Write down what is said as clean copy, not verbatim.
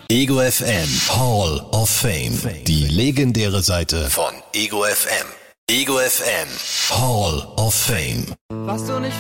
Ego FM Hall of Fame. Die legendäre Seite von Ego FM. Ego FM Hall of Fame. Was du nicht